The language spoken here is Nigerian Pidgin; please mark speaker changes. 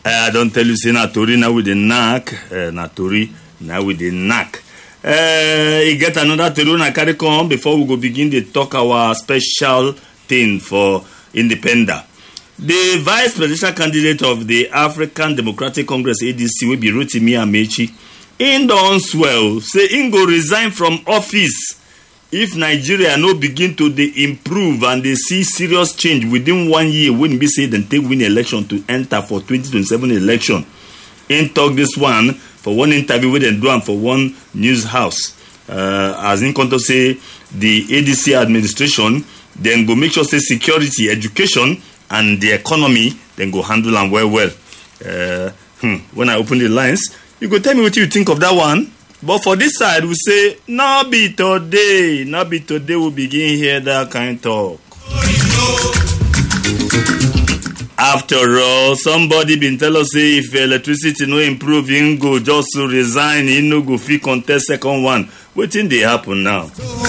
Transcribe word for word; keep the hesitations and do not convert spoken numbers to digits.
Speaker 1: I don't tell you, say na tori now with the knack, uh, na tori now with the knack. Uh, you get another tori na carry come before we go begin to talk our special thing for Independent. The vice presidential candidate of the African Democratic Congress A D C will be Rotimi Amaechi. In don swell, say in go resign from office if Nigeria no begin to dey improve and they see serious change within one year when be say dem take win election to enter for twenty twenty-seven election. In talk this one for one interview wey dem do am for one news house. Uh, as in conto say the A D C administration dem go make sure say security, education and the economy then go handle am well well. Uh, hmm, when I open the lines, you go tell me what you think of that one. But for this side, we say, no be today, no be today we begin hear that kind of talk. After all, somebody been tell us say if electricity no improve, he go just to resign, he no go fit contest second one. Wetin dey happen now?